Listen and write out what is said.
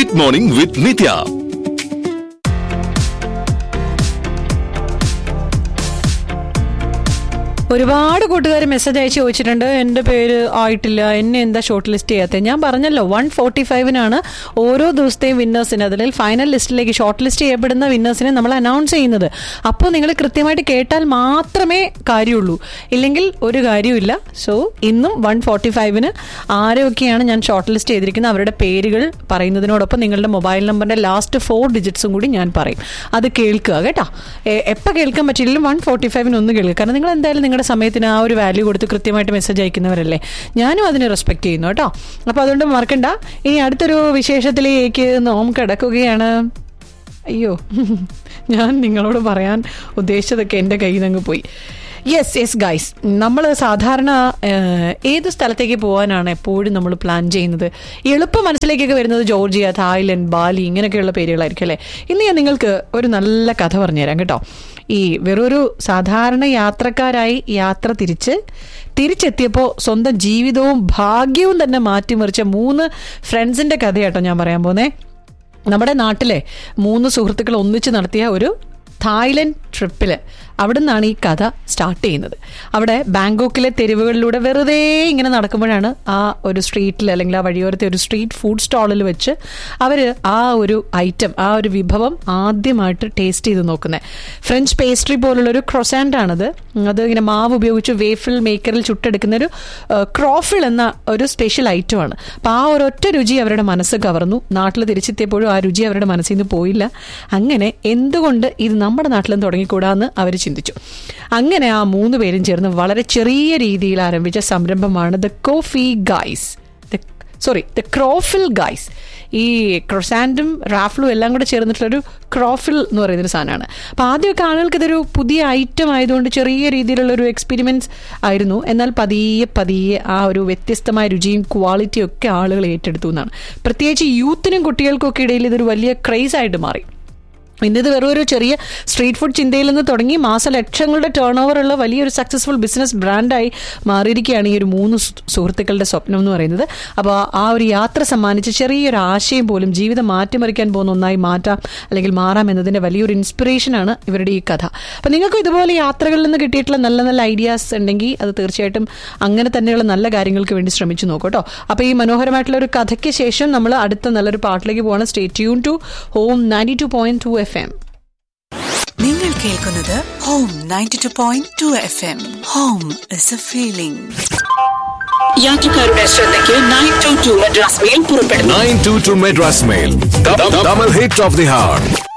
Hit Morning with Nitya. ഒരുപാട് കൂട്ടുകാർ message അയച്ച് ചോദിച്ചിട്ടുണ്ട്, എൻ്റെ പേര് ആയിട്ടില്ല, എന്നെ എന്താ ഷോർട്ട് ലിസ്റ്റ് ചെയ്യാത്തത്. ഞാൻ പറഞ്ഞല്ലോ 145-നാണ് ഓരോ ദിവസത്തെയും വിന്നേഴ്സിന്, അതിൽ ഫൈനൽ ലിസ്റ്റിലേക്ക് ഷോർട്ട് ലിസ്റ്റ് ചെയ്യപ്പെടുന്ന വിന്നേഴ്സിനെ നമ്മൾ അനൗൺസ് ചെയ്യുന്നത്. അപ്പോൾ നിങ്ങൾ കൃത്യമായിട്ട് കേട്ടാൽ മാത്രമേ കാര്യമുള്ളൂ, ഇല്ലെങ്കിൽ ഒരു കാര്യമില്ല. സോ ഇന്നും 145-ന് ആരൊക്കെയാണ് ഞാൻ ഷോർട്ട് ലിസ്റ്റ് ചെയ്തിരിക്കുന്നത് അവരുടെ പേരുകൾ പറയുന്നതിനോടൊപ്പം നിങ്ങളുടെ മൊബൈൽ നമ്പറിൻ്റെ ലാസ്റ്റ് 4 ഡിജിറ്റ്സും കൂടി ഞാൻ പറയും. അത് കേൾക്കുക കേട്ടോ. എപ്പോൾ കേൾക്കാൻ പറ്റില്ലെങ്കിലും 145-ന് ഒന്ന് കേൾക്കുക. കാരണം നിങ്ങൾ എന്തായാലും നിങ്ങളുടെ സമയത്തിന് ആ ഒരു വാല്യൂ കൊടുത്ത് കൃത്യമായിട്ട് മെസ്സേജ് അയക്കുന്നവരല്ലേ. ഞാനും അതിനെ റെസ്പെക്ട് ചെയ്യുന്നു കേട്ടോ. അപ്പോൾ അതുകൊണ്ട് മറക്കണ്ട. ഇനി അടുത്തൊരു വിശേഷത്തിലേക്ക് നാം കിടക്കുകയാണ്. അയ്യോ, ഞാൻ നിങ്ങളോട് പറയാൻ ഉദ്ദേശിച്ചതൊക്കെ എൻ്റെ കയ്യിൽ നിന്ന് പോയി. യെസ് ഗൈസ്, നമ്മൾ സാധാരണ ഏത് സ്ഥലത്തേക്ക് പോകാനാണ് എപ്പോഴും നമ്മൾ പ്ലാൻ ചെയ്യുന്നത്? എളുപ്പം മനസ്സിലേക്കൊക്കെ വരുന്നത് ജോർജിയ, തായ്ലൻഡ്, ബാലി ഇങ്ങനെയൊക്കെയുള്ള പേരുകളായിരിക്കും അല്ലേ. ഇന്ന് ഞാൻ നിങ്ങൾക്ക് ഒരു നല്ല കഥ പറഞ്ഞുതരാം കേട്ടോ. ഈ വെറൊരു സാധാരണ യാത്രക്കാരായി യാത്ര തിരിച്ചെത്തിയപ്പോൾ സ്വന്തം ജീവിതവും ഭാഗ്യവും തന്നെ മാറ്റിമറിച്ച 3 ഫ്രണ്ട്സിൻ്റെ കഥയാട്ടോ ഞാൻ പറയാൻ പോകുന്നത്. നമ്മുടെ നാട്ടിലെ 3 സുഹൃത്തുക്കൾ ഒന്നിച്ച് നടത്തിയ ഒരു തായ്ലൻഡ് ട്രിപ്പിൽ അവിടെ നിന്നാണ് ഈ കഥ സ്റ്റാർട്ട് ചെയ്യുന്നത്. അവിടെ ബാങ്കോക്കിലെ തെരുവുകളിലൂടെ വെറുതെ ഇങ്ങനെ നടക്കുമ്പോഴാണ് ആ ഒരു സ്ട്രീറ്റിൽ അല്ലെങ്കിൽ ആ വഴിയോരത്തെ ഒരു സ്ട്രീറ്റ് ഫുഡ് സ്റ്റാളിൽ വെച്ച് അവർ ആ ഒരു ഐറ്റം, ആ ഒരു വിഭവം ആദ്യമായിട്ട് ടേസ്റ്റ് ചെയ്ത് നോക്കുന്നത്. ഫ്രഞ്ച് പേസ്ട്രി പോലുള്ളൊരു ക്രൊസാൻഡാണത്. അത് ഇങ്ങനെ മാവ് ഉപയോഗിച്ച് വേഫിൾ മേക്കറിൽ ചുട്ടെടുക്കുന്ന ഒരു ക്രോഫിൾ എന്ന ഒരു സ്പെഷ്യൽ ഐറ്റമാണ്. അപ്പോൾ ആ ഒരൊറ്റ രുചി അവരുടെ മനസ്സ് കവർന്നു. നാട്ടിൽ തിരിച്ചെത്തിയപ്പോഴും ആ രുചി അവരുടെ മനസ്സിൽ നിന്ന് പോയില്ല. അങ്ങനെ എന്തുകൊണ്ട് ഇത് നമ്മുടെ നാട്ടിലും തുടങ്ങിക്കൂടാന്ന് അവർ ചിന്തിച്ചു. അങ്ങനെ ആ 3 പേരും ചേർന്ന് വളരെ ചെറിയ രീതിയിൽ ആരംഭിച്ച സംരംഭമാണ് ദ ക്രോഫിൽ ഗൈസ്. ഈ ക്രൊസാൻഡും റാഫിളും എല്ലാം കൂടെ ചേർന്നിട്ടുള്ളൊരു ക്രോഫിൽ എന്ന് പറയുന്നൊരു സാധനമാണ്. അപ്പോൾ ആദ്യമൊക്കെ ആളുകൾക്ക് ഇതൊരു പുതിയ ഐറ്റം ആയതുകൊണ്ട് ചെറിയ രീതിയിലുള്ളൊരു എക്സ്പെരിമെൻറ്റ്സ് ആയിരുന്നു. എന്നാൽ പതിയെ ആ ഒരു വ്യത്യസ്തമായ രുചിയും ക്വാളിറ്റിയും ഒക്കെ ആളുകൾ ഏറ്റെടുത്തു എന്നാണ്. പ്രത്യേകിച്ച് യൂത്തിനും കുട്ടികൾക്കും ഒക്കെ ഇടയിൽ ഇതൊരു വലിയ ക്രേസായിട്ട് മാറി. ഇന്നിത് വെറും ഒരു ചെറിയ സ്ട്രീറ്റ് ഫുഡ് ചിന്തയിൽ നിന്ന് തുടങ്ങി മാസലക്ഷങ്ങളുടെ ടേൺ ഓവറുള്ള വലിയൊരു സക്സസ്ഫുൾ ബിസിനസ് ബ്രാൻഡായി മാറിയിരിക്കുകയാണ് ഈ ഒരു 3 സുഹൃത്തുക്കളുടെ സ്വപ്നം എന്ന് പറയുന്നത്. അപ്പോൾ ആ ഒരു യാത്ര സമ്മാനിച്ച് ചെറിയൊരു ആശയം പോലും ജീവിതം മാറ്റിമറിക്കാൻ പോകുന്ന ഒന്നായി മാറാം എന്നതിൻ്റെ വലിയൊരു ഇൻസ്പിറേഷനാണ് ഇവരുടെ ഈ കഥ. അപ്പോൾ നിങ്ങൾക്ക് ഇതുപോലെ യാത്രകളിൽ നിന്ന് കിട്ടിയിട്ടുള്ള നല്ല നല്ല ഐഡിയാസ് ഉണ്ടെങ്കിൽ അത് തീർച്ചയായിട്ടും അങ്ങനെ തന്നെയുള്ള നല്ല കാര്യങ്ങൾക്ക് വേണ്ടി ശ്രമിച്ചു നോക്കൂ കേട്ടോ. അപ്പോൾ ഈ മനോഹരമായിട്ടുള്ള ഒരു കഥയ്ക്ക് ശേഷം നമ്മൾ അടുത്ത നല്ലൊരു പാട്ടിലേക്ക് പോകണം. Stay tune to home 92.2 FM. നിങ്ങൾ കേൾക്കുന്നത് home 92.2 FM. Home is A feeling. യാത്രക്കാരുടെ ശ്രദ്ധയ്ക്ക് 922 മദ്രാസ് മെയിൽ പുറപ്പെടുന്നു. 922 Madras mail, Tamil hit of the heart.